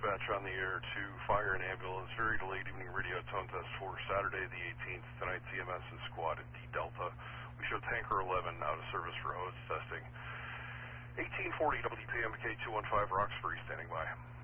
dispatch on the air to fire an ambulance. Very delayed evening radio tone test for Saturday the 18th. Tonight CMS is squad at D-Delta. We show tanker 11 out of service for hose testing. 1840 WPMK 215 Roxbury standing by.